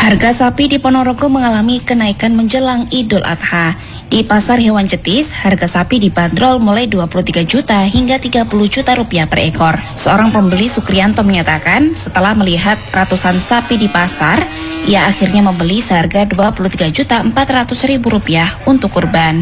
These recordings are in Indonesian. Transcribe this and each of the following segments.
Harga sapi di Ponorogo mengalami kenaikan menjelang Idul Adha. Di pasar hewan Jetis, harga sapi dibanderol mulai 23 juta hingga 30 juta rupiah per ekor. Seorang pembeli, Sukrianto, menyatakan setelah melihat ratusan sapi di pasar, ia akhirnya membeli seharga 23 juta 400 ribu rupiah untuk kurban.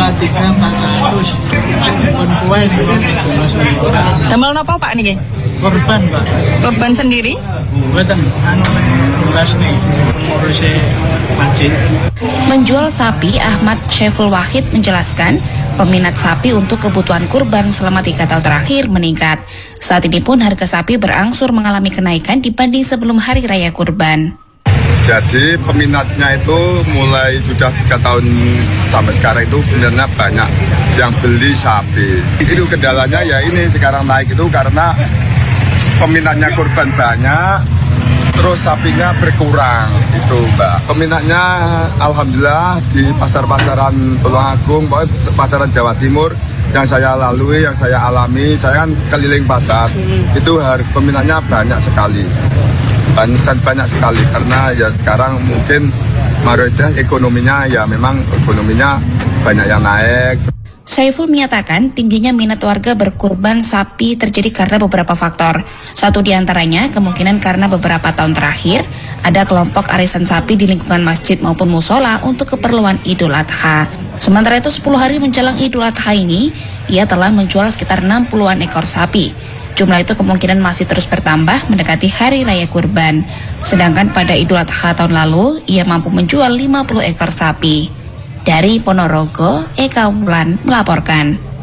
2, 3, 400 Tambal apa Pak nih? Korban Pak. Korban sendiri? Buatan belas nih, ngurusi masjid. Menjual sapi, Ahmad Syaiful Wahid menjelaskan peminat sapi untuk kebutuhan kurban selama 3 tahun terakhir meningkat. Saat ini pun harga sapi berangsur mengalami kenaikan dibanding sebelum hari raya kurban. Jadi peminatnya itu mulai sudah 3 tahun sampai sekarang itu peminatnya banyak yang beli sapi. Itu kendalanya ya ini sekarang naik itu karena peminatnya kurban banyak, terus sapinya berkurang itu Mbak. Peminatnya alhamdulillah di pasar-pasaran Tulungagung, pasaran Jawa Timur yang saya lalui, yang saya alami, saya kan keliling pasar, itu peminatnya banyak sekali. Banyak sekali karena ya sekarang mungkin mayoritas ekonominya ya memang ekonominya banyak yang naik. Syaiful menyatakan tingginya minat warga berkurban sapi terjadi karena beberapa faktor. Satu diantaranya kemungkinan karena beberapa tahun terakhir ada kelompok arisan sapi di lingkungan masjid maupun musola untuk keperluan Idul Adha. Sementara itu 10 hari menjelang Idul Adha ini, ia telah menjual sekitar 60-an ekor sapi. Jumlah itu kemungkinan masih terus bertambah mendekati hari raya kurban. Sedangkan pada Idul Adha tahun lalu, ia mampu menjual 50 ekor sapi. Dari Ponorogo, Eka Wulan melaporkan.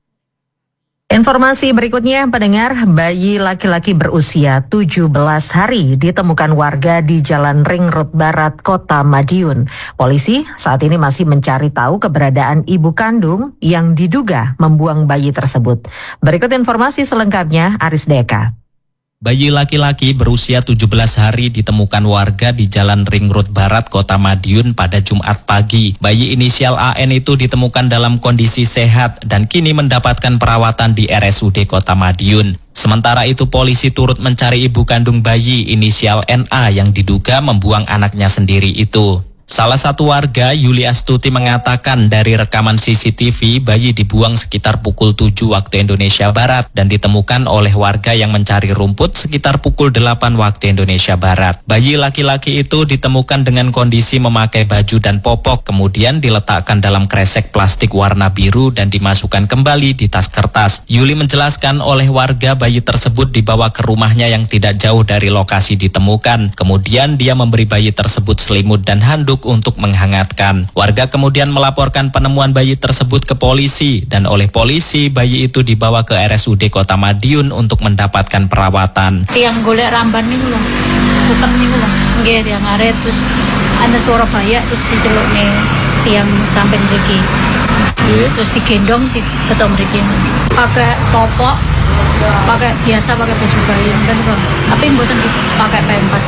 Informasi berikutnya, pendengar, bayi laki-laki berusia 17 hari ditemukan warga di Jalan Ring Road Barat, Kota Madiun. Polisi saat ini masih mencari tahu keberadaan ibu kandung yang diduga membuang bayi tersebut. Berikut informasi selengkapnya, Aris Deka. Bayi laki-laki berusia 17 hari ditemukan warga di Jalan Ring Road Barat, Kota Madiun pada Jumat pagi. Bayi inisial AN itu ditemukan dalam kondisi sehat dan kini mendapatkan perawatan di RSUD Kota Madiun. Sementara itu polisi turut mencari ibu kandung bayi inisial NA yang diduga membuang anaknya sendiri itu. Salah satu warga, Yuli Astuti, mengatakan dari rekaman CCTV bayi dibuang sekitar pukul 7 waktu Indonesia Barat dan ditemukan oleh warga yang mencari rumput sekitar pukul 8 waktu Indonesia Barat. Bayi laki-laki itu ditemukan dengan kondisi memakai baju dan popok, kemudian diletakkan dalam kresek plastik warna biru dan dimasukkan kembali di tas kertas. Yuli menjelaskan oleh warga bayi tersebut dibawa ke rumahnya yang tidak jauh dari lokasi ditemukan. Kemudian dia memberi bayi tersebut selimut dan handuk untuk menghangatkan. Warga kemudian melaporkan penemuan bayi tersebut ke polisi dan oleh polisi bayi itu dibawa ke RSUD Kota Madiun untuk mendapatkan perawatan. Tiang golek ramban niku lho. Sutem niku lho. Nggih tiang aret terus ana suara bayak terus diceluk nih tiang sampai mriki. Terus digendong di betul mriki. Pakai popok, pakai baju bayi kan kok. Tapi mboten dipakai pempes.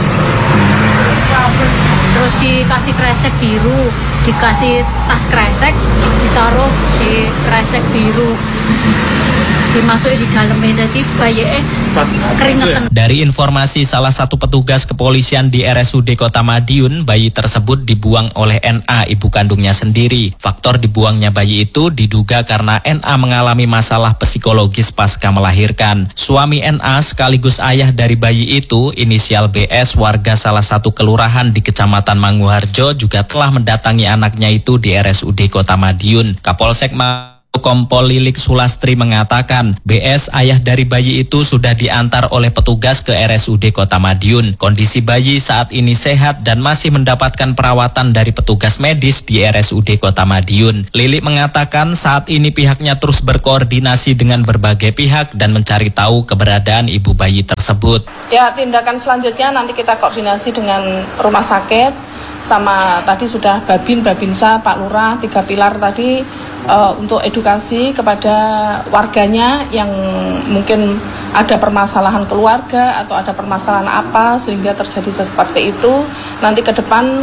Terus dikasih kresek biru, dikasih tas kresek, ditaruh di kresek biru, dimasukin di dalamnya, jadi bayi keringetan. Dari informasi salah satu petugas kepolisian di RSUD Kota Madiun, bayi tersebut dibuang oleh NA, ibu kandungnya sendiri. Faktor dibuangnya bayi itu diduga karena NA mengalami masalah psikologis pasca melahirkan. Suami NA sekaligus ayah dari bayi itu, inisial BS, warga salah satu kelurahan di Kecamatan Manguharjo, juga telah mendatangi anaknya itu di RSUD Kota Madiun. Kapolsek Kompol Lilik Sulastri mengatakan BS, ayah dari bayi itu, sudah diantar oleh petugas ke RSUD Kota Madiun. Kondisi bayi saat ini sehat dan masih mendapatkan perawatan dari petugas medis di RSUD Kota Madiun. Lilik mengatakan saat ini pihaknya terus berkoordinasi dengan berbagai pihak dan mencari tahu keberadaan ibu bayi tersebut. Ya, tindakan selanjutnya nanti kita koordinasi dengan rumah sakit, sama tadi sudah Babinsa, Pak Lurah, 3 pilar tadi untuk edukasi kepada warganya yang mungkin ada permasalahan keluarga atau ada permasalahan apa sehingga terjadi seperti itu. Nanti ke depan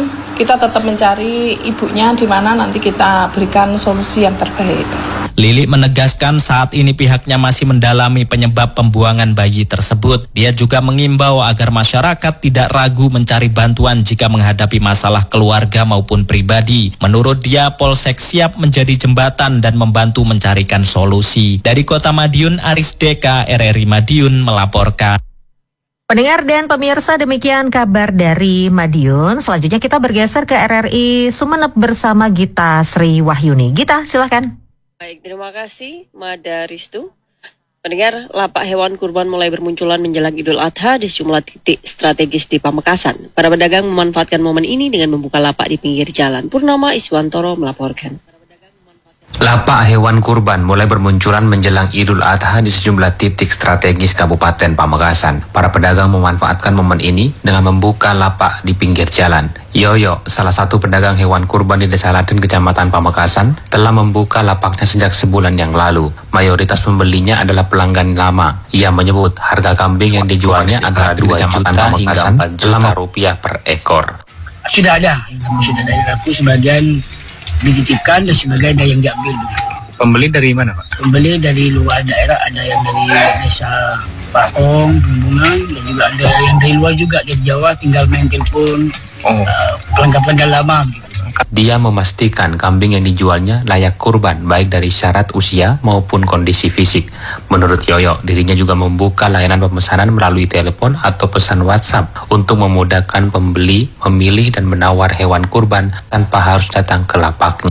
kita tetap mencari ibunya di mana nanti kita berikan solusi yang terbaik. Lili menegaskan saat ini pihaknya masih mendalami penyebab pembuangan bayi tersebut. Dia juga mengimbau agar masyarakat tidak ragu mencari bantuan jika menghadapi masalah keluarga maupun pribadi. Menurut dia, Polsek siap menjadi jembatan dan membantu mencarikan solusi. Dari Kota Madiun, Aris Deka, RRI Madiun melaporkan. Pendengar dan pemirsa, demikian kabar dari Madiun. Selanjutnya kita bergeser ke RRI Sumeneb bersama Gita Sri Wahyuni. Gita, silahkan. Baik, terima kasih Mada Ristu. Pendengar, lapak hewan kurban mulai bermunculan menjelang Idul Adha di sejumlah titik strategis di Pamekasan. Para pedagang memanfaatkan momen ini dengan membuka lapak di pinggir jalan. Purnama Iswantoro melaporkan. Lapak hewan kurban mulai bermunculan menjelang Idul Adha di sejumlah titik strategis Kabupaten Pamekasan. Para pedagang memanfaatkan momen ini dengan membuka lapak di pinggir jalan. Yoyo, salah satu pedagang hewan kurban di Desa Laden, Kecamatan Pamekasan, telah membuka lapaknya sejak sebulan yang lalu. Mayoritas pembelinya adalah pelanggan lama. Ia menyebut harga kambing yang dijualnya adalah 2 juta hingga 4 juta rupiah per ekor. Sudah ada yang laku, sebagian dititipkan dan sebagian ada yang diambil juga. Pembeli dari mana, Pak? Pembeli dari luar daerah, ada yang dari desa Pakong, Bumbungan, dan juga ada yang dari luar juga, dari Jawa, tinggal main telepon, pelanggan-pelanggan lama. Dia memastikan kambing yang dijualnya layak kurban, baik dari syarat usia maupun kondisi fisik. Menurut Yoyo, dirinya juga membuka layanan pemesanan melalui telepon atau pesan WhatsApp untuk memudahkan pembeli memilih dan menawar hewan kurban tanpa harus datang ke lapaknya.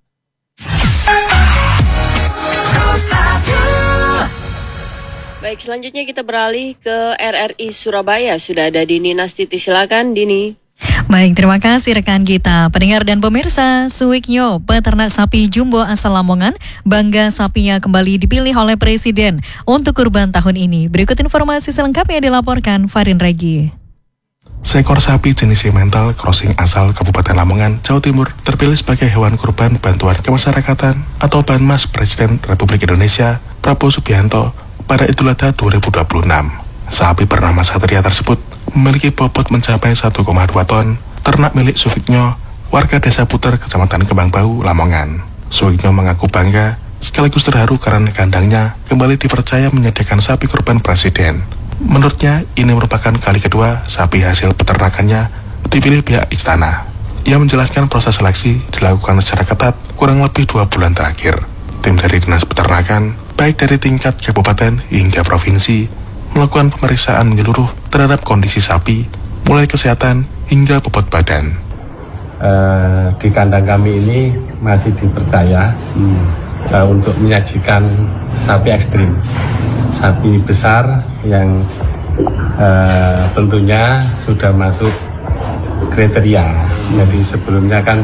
Baik, selanjutnya kita beralih ke RRI Surabaya. Sudah ada Dini Nastiti, silakan Dini. Baik, terima kasih rekan kita. Pendengar dan pemirsa, Suwiknyo, peternak sapi jumbo asal Lamongan, bangga sapinya kembali dipilih oleh Presiden untuk kurban tahun ini. Berikut informasi selengkapnya dilaporkan Farin Regi. Seekor sapi jenis simental crossing asal Kabupaten Lamongan, Jawa Timur terpilih sebagai hewan kurban bantuan kemasyarakatan atau Banmas Presiden Republik Indonesia Prabowo Subianto pada Idul Adha 2026. Sapi bernama Satria tersebut memiliki bobot mencapai 1,2 ton, ternak milik Suwiknyo, warga Desa Puter, Kecamatan Kembang Bau, Lamongan. Suwiknyo mengaku bangga sekaligus terharu karena kandangnya kembali dipercaya menyediakan sapi kurban Presiden. Menurutnya, ini merupakan kali kedua sapi hasil peternakannya dipilih pihak istana. Ia menjelaskan proses seleksi dilakukan secara ketat kurang lebih 2 bulan terakhir. Tim dari Dinas Peternakan, baik dari tingkat kabupaten hingga provinsi, melakukan pemeriksaan menyeluruh terhadap kondisi sapi, mulai kesehatan hingga bobot badan. Di kandang kami ini masih dipercaya untuk menyajikan sapi ekstrim, sapi besar yang tentunya sudah masuk kriteria. Jadi sebelumnya kan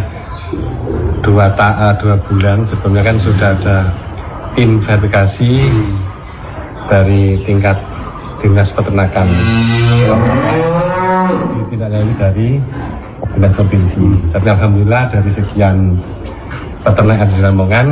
2 bulan sebelumnya kan sudah ada tim verifikasi dari tingkat Dinas Peternakan, tidak lain dari Dinas Provinsi. Tapi alhamdulillah dari sekian peternak di Lamongan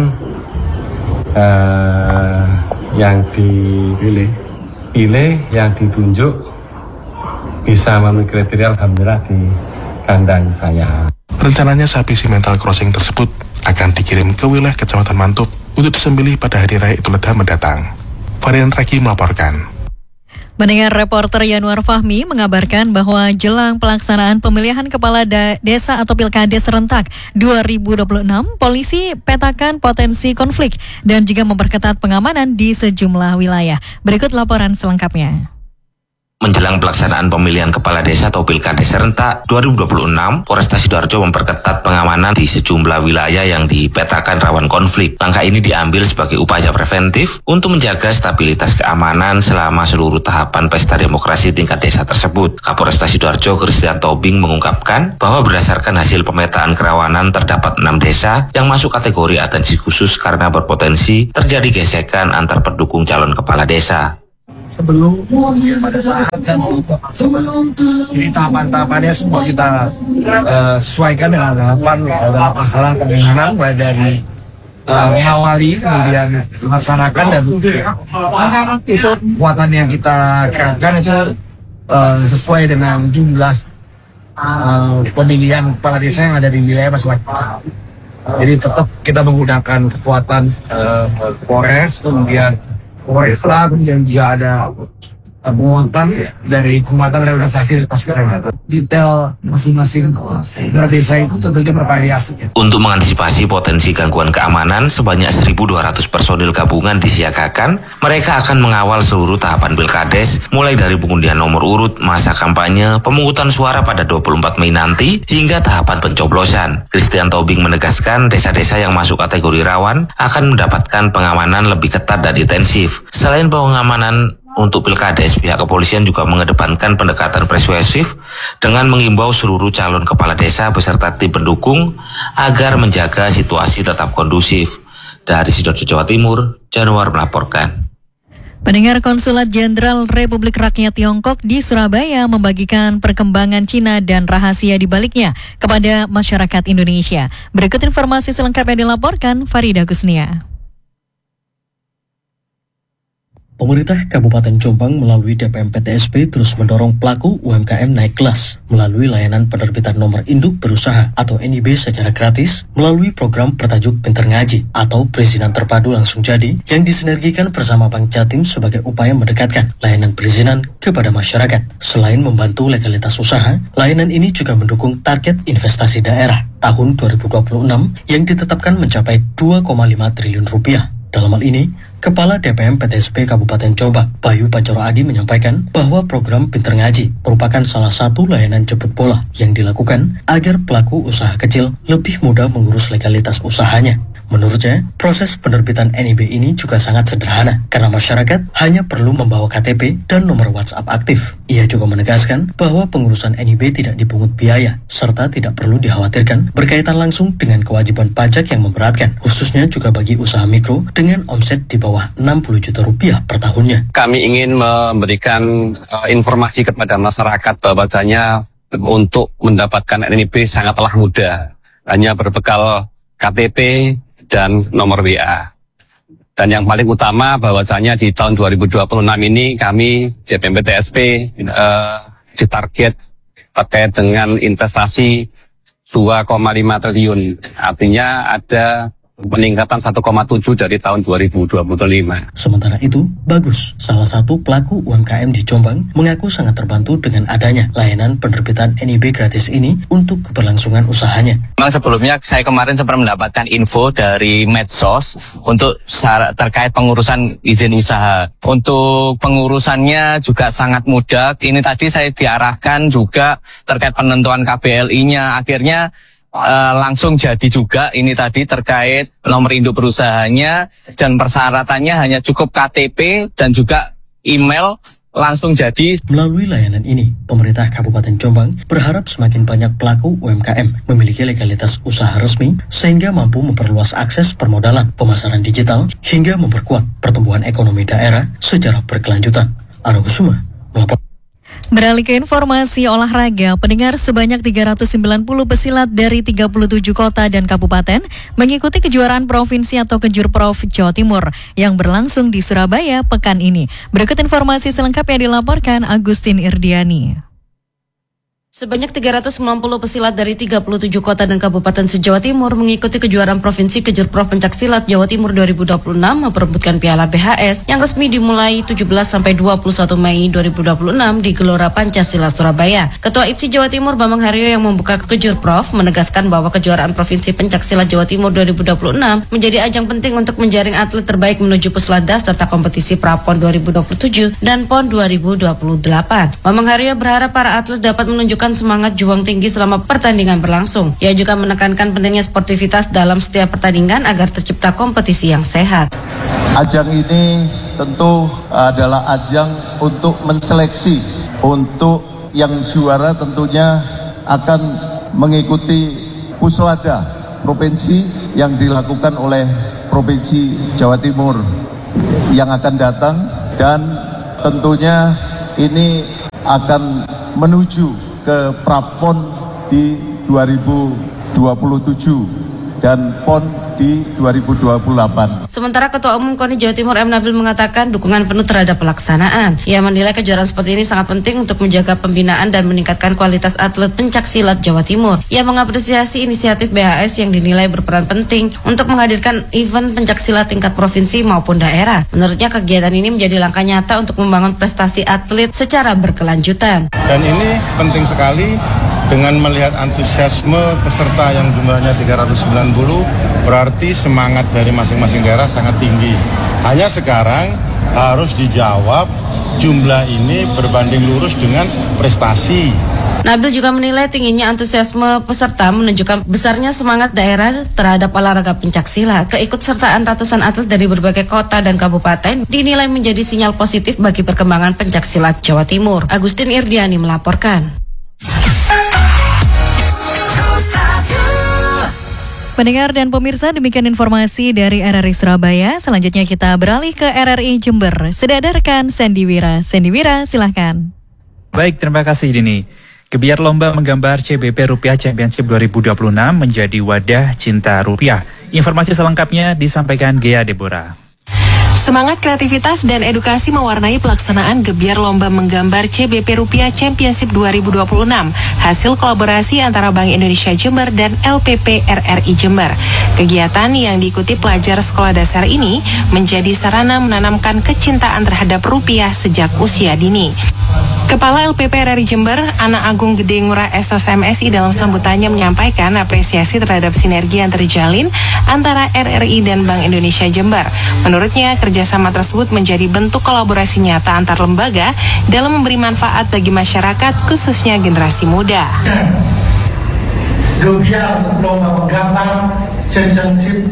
yang dipilih, yang ditunjuk bisa memenuhi kriteria, alhamdulillah di kandang saya. Rencananya sapi simental crossing tersebut akan dikirim ke wilayah Kecamatan Mantup untuk disembelih pada Hari Raya Idul Adha mendatang. Varian Raki melaporkan. Mendengar reporter Yanuar Fahmi mengabarkan bahwa jelang pelaksanaan pemilihan kepala desa atau pilkada serentak 2026, polisi petakan potensi konflik dan juga memperketat pengamanan di sejumlah wilayah. Berikut laporan selengkapnya. Menjelang pelaksanaan pemilihan kepala desa atau pilkada serentak 2026, Polresta Sidoarjo memperketat pengamanan di sejumlah wilayah yang dipetakan rawan konflik. Langkah ini diambil sebagai upaya preventif untuk menjaga stabilitas keamanan selama seluruh tahapan pesta demokrasi tingkat desa tersebut. Kapolresta Sidoarjo Christian Tobing mengungkapkan bahwa berdasarkan hasil pemetaan kerawanan terdapat 6 desa yang masuk kategori atensi khusus karena berpotensi terjadi gesekan antar pendukung calon kepala desa. Sebelum pada saat dan sebelum ini tahapan-tahapannya semua kita sesuaikan dengan tahapan dalam pelaksanaan pemilihan, mulai dari mengawali kemudian melaksanakan dan itu kekuatan yang kita kerahkan itu sesuai dengan jumlah pemilihan kepala desa yang ada di wilayah masing-masing. Jadi tetap kita menggunakan kekuatan Polres, kemudian Polresta, kemudian juga ada penguatan dari kekuatan organisasi pasukan. Detail masing-masing desa itu tentunya bervariasi. Untuk mengantisipasi potensi gangguan keamanan, sebanyak 1.200 personil gabungan disiagakan. Mereka akan mengawal seluruh tahapan Pilkades, mulai dari pengundian nomor urut, masa kampanye, pemungutan suara pada 24 Mei nanti, hingga tahapan pencoblosan. Christian Tobing menegaskan desa-desa yang masuk kategori rawan akan mendapatkan pengamanan lebih ketat dan intensif. Selain pengamanan untuk Pilkades, pihak kepolisian juga mengedepankan pendekatan persuasif dengan mengimbau seluruh calon kepala desa beserta tim pendukung agar menjaga situasi tetap kondusif. Dari Sidoarjo, Jawa Timur, Januar melaporkan. Pendengar, Konsulat Jenderal Republik Rakyat Tiongkok di Surabaya membagikan perkembangan Cina dan rahasia di baliknya kepada masyarakat Indonesia. Berikut informasi selengkapnya dilaporkan Farida Kusnia. Pemerintah Kabupaten Jombang melalui DPM PTSP terus mendorong pelaku UMKM naik kelas melalui layanan penerbitan nomor induk berusaha atau NIB secara gratis melalui program bertajuk Pinter Ngaji atau perizinan terpadu langsung jadi yang disinergikan bersama Bank Jatim sebagai upaya mendekatkan layanan perizinan kepada masyarakat. Selain membantu legalitas usaha, layanan ini juga mendukung target investasi daerah tahun 2026 yang ditetapkan mencapai 2,5 triliun rupiah. Dalam hal ini, Kepala DPM PTSP Kabupaten Jombang, Bayu Pancoro Adi menyampaikan bahwa program Pinter Ngaji merupakan salah satu layanan jemput bola yang dilakukan agar pelaku usaha kecil lebih mudah mengurus legalitas usahanya. Menurutnya, proses penerbitan NIB ini juga sangat sederhana karena masyarakat hanya perlu membawa KTP dan nomor WhatsApp aktif. Ia juga menegaskan bahwa pengurusan NIB tidak dipungut biaya serta tidak perlu dikhawatirkan berkaitan langsung dengan kewajiban pajak yang memberatkan, khususnya juga bagi usaha mikro dengan omset di bawah 60 juta rupiah per tahunnya. Kami ingin memberikan informasi kepada masyarakat bahwasanya untuk mendapatkan NIB sangatlah mudah, hanya berbekal KTP dan nomor WA. Dan yang paling utama bahwasanya di tahun 2026 ini kami DPM PTSP ditarget terkait dengan investasi 2,5 triliun. Artinya ada peningkatan 1,7 dari tahun 2025. Sementara itu, Bagus, salah satu pelaku UMKM di Jombang, mengaku sangat terbantu dengan adanya layanan penerbitan NIB gratis ini untuk keberlangsungan usahanya. Memang sebelumnya saya kemarin sempat mendapatkan info dari medsos untuk terkait pengurusan izin usaha. Untuk pengurusannya juga sangat mudah. Ini tadi saya diarahkan juga terkait penentuan KBLI-nya. Akhirnya langsung jadi juga ini tadi terkait nomor induk perusahanya dan persyaratannya hanya cukup KTP dan juga email langsung jadi. Melalui layanan ini, pemerintah Kabupaten Jombang berharap semakin banyak pelaku UMKM memiliki legalitas usaha resmi sehingga mampu memperluas akses permodalan, pemasaran digital hingga memperkuat pertumbuhan ekonomi daerah secara berkelanjutan. Argo Kusuma melapor. Beralih ke informasi olahraga, pendengar, sebanyak 390 pesilat dari 37 kota dan kabupaten mengikuti kejuaraan provinsi atau Kejurprov Jawa Timur yang berlangsung di Surabaya pekan ini. Berikut informasi selengkapnya dilaporkan Agustin Irdiani. Sebanyak 390 pesilat dari 37 kota dan kabupaten se-Jawa Timur mengikuti kejuaraan provinsi Kejurprov Pencaksilat Jawa Timur 2026 memperebutkan Piala BHS yang resmi dimulai 17 sampai 21 Mei 2026 di Gelora Pancasila Surabaya. Ketua IPSI Jawa Timur Bambang Haryo yang membuka Kejurprov menegaskan bahwa kejuaraan provinsi Pencaksilat Jawa Timur 2026 menjadi ajang penting untuk menjaring atlet terbaik menuju Puslatdas serta kompetisi Prapon 2027 dan PON 2028. Bambang Haryo berharap para atlet dapat menunjukkan semangat juang tinggi selama pertandingan berlangsung. Ia juga menekankan pentingnya sportivitas dalam setiap pertandingan agar tercipta kompetisi yang sehat. Ajang ini tentu adalah ajang untuk menseleksi, untuk yang juara tentunya akan mengikuti Puslada provinsi yang dilakukan oleh Provinsi Jawa Timur yang akan datang, dan tentunya ini akan menuju ke Prapon di 2027 dan PON di 2028. Sementara Ketua Umum KONI Jawa Timur M. Nabil mengatakan dukungan penuh terhadap pelaksanaan. Ia menilai kejuaraan seperti ini sangat penting untuk menjaga pembinaan dan meningkatkan kualitas atlet pencaksilat Jawa Timur. Ia mengapresiasi inisiatif BHS yang dinilai berperan penting untuk menghadirkan event pencaksilat tingkat provinsi maupun daerah. Menurutnya kegiatan ini menjadi langkah nyata untuk membangun prestasi atlet secara berkelanjutan. Dan ini penting sekali dengan melihat antusiasme peserta yang jumlahnya 390, berarti semangat dari masing-masing daerah sangat tinggi. Hanya sekarang harus dijawab jumlah ini berbanding lurus dengan prestasi. Nabil juga menilai tingginya antusiasme peserta menunjukkan besarnya semangat daerah terhadap olahraga pencaksilat. Keikutsertaan ratusan atlet dari berbagai kota dan kabupaten dinilai menjadi sinyal positif bagi perkembangan pencaksilat Jawa Timur. Agustin Irdiani melaporkan. Pendengar dan pemirsa, demikian informasi dari RRI Surabaya. Selanjutnya kita beralih ke RRI Jember. Sudah ada rekan Sandy Wira. Sandy Wira, silahkan. Baik, terima kasih Dini. Kegiatan lomba menggambar CBP Rupiah Championship 2026 menjadi wadah cinta rupiah. Informasi selengkapnya disampaikan Gea Deborah. Semangat kreativitas dan edukasi mewarnai pelaksanaan gebiar lomba menggambar CBP Rupiah Championship 2026, hasil kolaborasi antara Bank Indonesia Jember dan LPP RRI Jember. Kegiatan yang diikuti pelajar sekolah dasar ini menjadi sarana menanamkan kecintaan terhadap rupiah sejak usia dini. Kepala LPP RRI Jember, Ana Agung Gede Ngurah SOS MSI dalam sambutannya menyampaikan apresiasi terhadap sinergi yang terjalin antara RRI dan Bank Indonesia Jember. Menurutnya, kerjasama tersebut menjadi bentuk kolaborasi nyata antar lembaga dalam memberi manfaat bagi masyarakat, khususnya generasi muda. Gebiar lomba menggambar Championship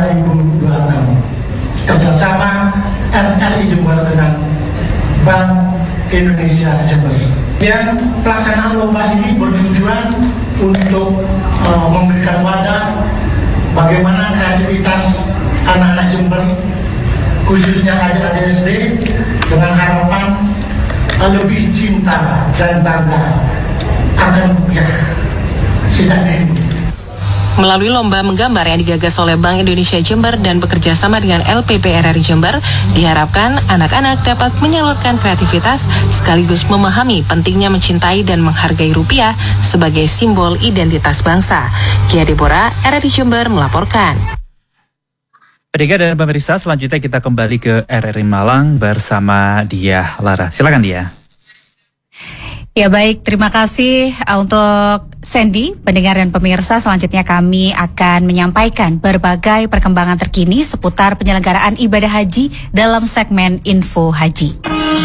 2026 kerjasama RRI Jember dengan Bank Indonesia Jember. Dan pelaksanaan lomba ini bertujuan untuk memberikan wadah bagaimana kreativitas anak-anak Jember, khususnya adik-adik SD, dengan harapan lebih cinta dan bangga akan rupiah sejak dini. Melalui lomba menggambar yang digagas oleh Bank Indonesia Jember dan bekerja sama dengan LPP RRI Jember, diharapkan anak-anak dapat menyalurkan kreativitas sekaligus memahami pentingnya mencintai dan menghargai rupiah sebagai simbol identitas bangsa. Kia Deborah, RRI Jember melaporkan. Pendengar dan pemirsa, selanjutnya kita kembali ke RRI Malang bersama Diah Lara. Silakan Diah. Ya baik, terima kasih untuk Sandy. Pendengar dan pemirsa, selanjutnya kami akan menyampaikan berbagai perkembangan terkini seputar penyelenggaraan ibadah haji dalam segmen Info Haji.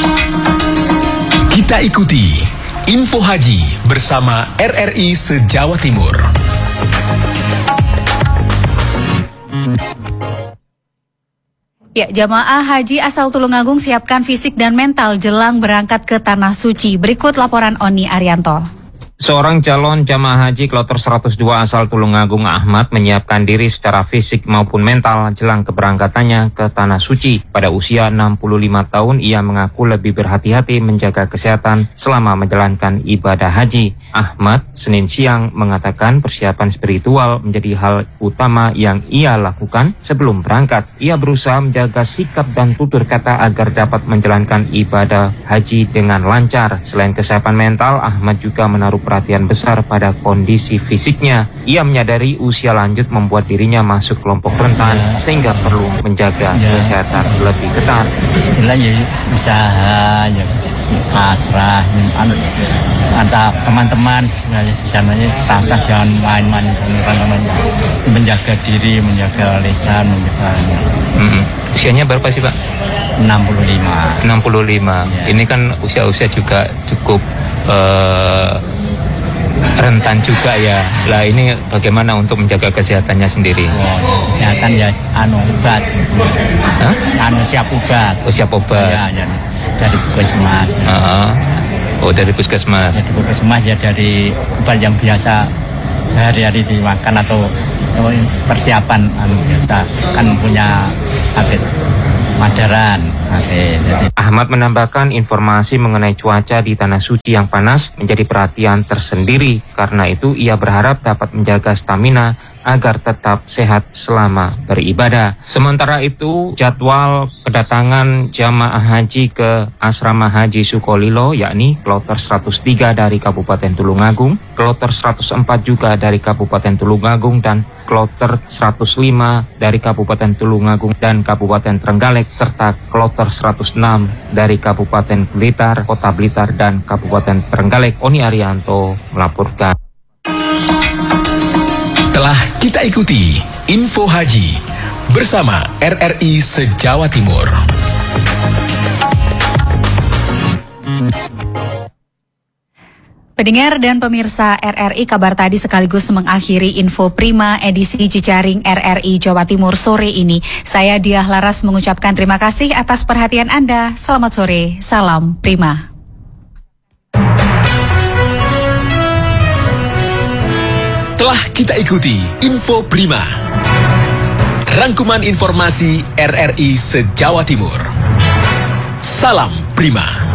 Kita ikuti Info Haji bersama RRI se-Jawa Timur. Ya, jamaah haji asal Tulungagung siapkan fisik dan mental jelang berangkat ke Tanah Suci. Berikut laporan Oni Arianto. Seorang calon jamaah haji kloter 102 asal Tulungagung Ahmad menyiapkan diri secara fisik maupun mental jelang keberangkatannya ke Tanah Suci. Pada usia 65 tahun, ia mengaku lebih berhati-hati menjaga kesehatan selama menjalankan ibadah haji. Ahmad Senin siang mengatakan persiapan spiritual menjadi hal utama yang ia lakukan sebelum berangkat. Ia berusaha menjaga sikap dan tutur kata agar dapat menjalankan ibadah haji dengan lancar. Selain kesiapan mental, Ahmad juga menaruh perhatian besar pada kondisi fisiknya. Ia menyadari usia lanjut membuat dirinya masuk kelompok rentan sehingga perlu menjaga kesehatan lebih ketat. Istilahnya usaha, pasrah, antara teman-teman di sananya rasa jangan main-main teman-teman, menjaga diri, menjaga lisan, menjaga. Usianya berapa sih Pak? 65. Ya. Ini kan usia-usia juga cukup rentan juga ya. Lah ini bagaimana untuk menjaga kesehatannya sendiri? Kesehatan ya obat. Siap obat. Oh, siap obat. Ya, dari puskesmas. Oh, dari puskesmas. Dari puskesmas ya, dari obat yang biasa hari-hari dimakan atau persiapan biasa kan punya habit Madaran. Ahmad menambahkan informasi mengenai cuaca di Tanah Suci yang panas menjadi perhatian tersendiri. Karena itu ia berharap dapat menjaga stamina agar tetap sehat selama beribadah. Sementara itu, jadwal kedatangan jamaah haji ke Asrama Haji Sukolilo yakni kloter 103 dari Kabupaten Tulungagung, kloter 104 juga dari Kabupaten Tulungagung, dan kloter 105 dari Kabupaten Tulungagung dan Kabupaten Trenggalek, serta kloter 106 dari Kabupaten Blitar, Kota Blitar, dan Kabupaten Trenggalek. Oni Arianto melaporkan. Telah kita ikuti Info Haji bersama RRI se-Jawa Timur. Pendengar dan pemirsa RRI, kabar tadi sekaligus mengakhiri Info Prima edisi Jejaring RRI Jawa Timur sore ini. Saya Diah Laras mengucapkan terima kasih atas perhatian Anda. Selamat sore, salam Prima. Telah kita ikuti Info Prima, rangkuman informasi RRI se-Jawa Timur. Salam Prima.